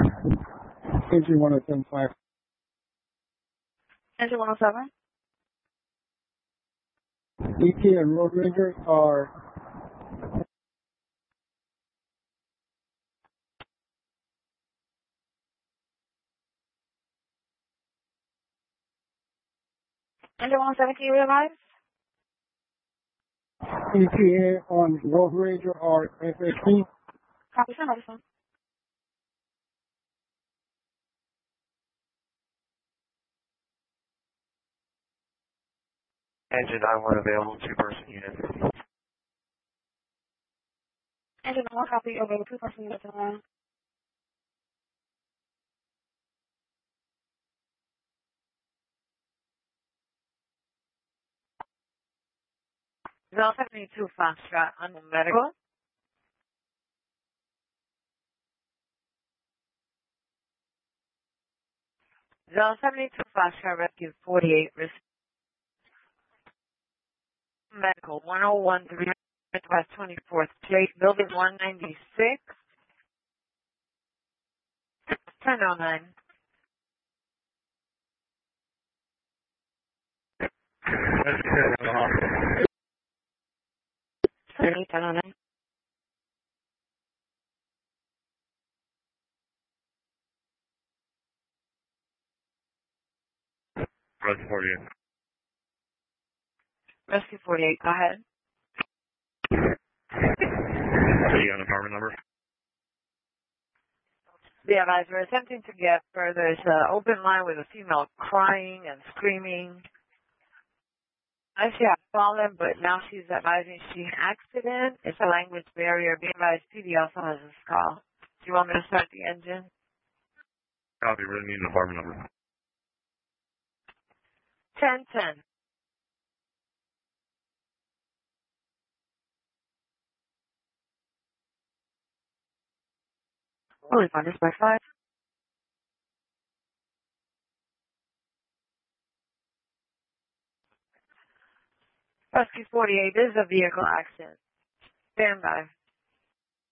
Engine 1075. Engine 107. ET and Road Ranger are Engine 107, can you revise? ETA on Road Ranger are FAP. Copy, sir, Medicine. Engine 91 available, two-person unit. Engine 1, copy, available, two-person unit to the line. Zone 72, Foxtrot, on medical. Zone 72, Foxtrot, rescue 48, risk medical, 1013, West 24th Street, building 196, 1009. 1009. Rescue 48. Rescue 48, go ahead. Are you on the apartment number? The advisor attempting to get further. There's an open line with a female crying and screaming. I see a fallen, but now she's advising she accident. It's a language barrier. Be advised, PD also has this call. Do you want me to start the engine? Copy, really need an apartment number. 1010. Only find this by 5. Rescue 48, this is a vehicle accident. Stand by.